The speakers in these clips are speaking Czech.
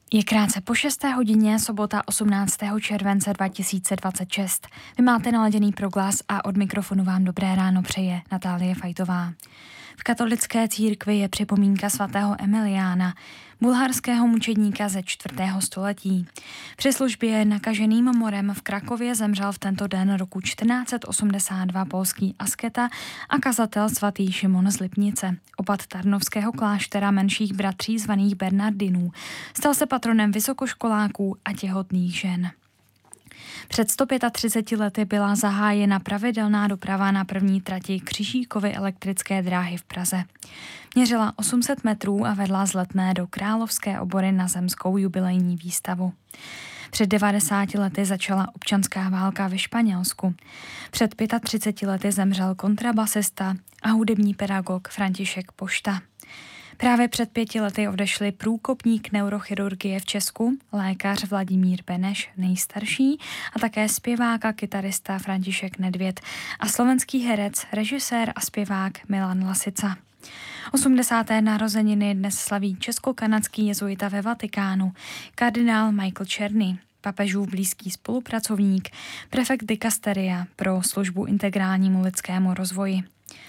Je krátce po 6. hodině, sobota 18. července 2026. Vy máte naladěný proglas a od mikrofonu vám dobré ráno přeje Natálie Fajtová. V katolické církvi je připomínka svatého Emiliána, bulharského mučedníka ze 4. století. Při službě nakaženým morem v Krakově zemřel v tento den roku 1482 polský asketa a kazatel svatý Šimon z Lipnice, opat Tarnovského kláštera menších bratří zvaných Bernardinů. Stal se patronem vysokoškoláků a těhotných žen. Před 135 lety byla zahájena pravidelná doprava na první trati Křižíkovy elektrické dráhy v Praze. Měřila 800 metrů a vedla z Letné do Královské Obory na zemskou jubilejní výstavu. Před 90 lety začala občanská válka ve Španělsku. Před 35 lety zemřel kontrabasista a hudební pedagog František Pošta. Právě před 5 lety odešli průkopník neurochirurgie v Česku, lékař Vladimír Beneš, nejstarší, a také zpěvák a kytarista František Nedvěd a slovenský herec, režisér a zpěvák Milan Lasica. 80. narozeniny dnes slaví česko-kanadský jezuita ve Vatikánu, kardinál Michael Czerny, papežův blízký spolupracovník, prefekt dikasteria pro službu integrálnímu lidskému rozvoji.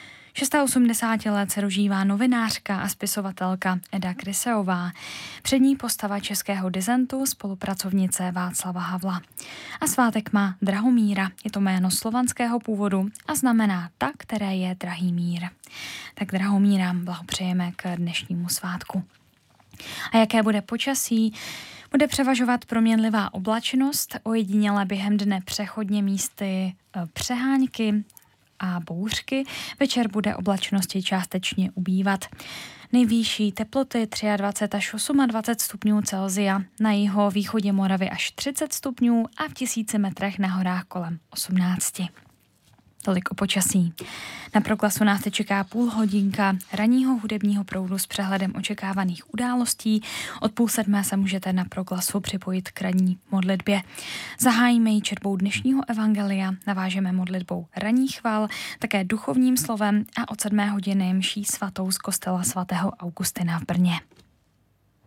86 let se dožívá novinářka a spisovatelka Eda Kryseová, přední postava českého disentu, spolupracovnice Václava Havla. A svátek má Drahomíra, je to jméno slovanského původu a znamená ta, které je drahý mír. Tak Drahomíra blahopřejeme k dnešnímu svátku. A jaké bude počasí? Bude převažovat proměnlivá oblačnost, ojediněle během dne přechodně místy přehánky a bouřky. Večer bude oblačnosti částečně ubývat. Nejvyšší teploty 23 až 28 stupňů Celsia, na jihovýchodě Moravy až 30 stupňů a v 1000 metrech na horách kolem 18. Tolik o počasí. Na Proglasu nás čeká půl hodinka ranního hudebního proudu s přehledem očekávaných událostí. Od 6:30 se můžete na Proglasu připojit k ranní modlitbě. Zahájíme ji četbou dnešního evangelia, navážeme modlitbou ranní chval, také duchovním slovem a od 7 hodiny mší svatou z kostela svatého Augustina v Brně.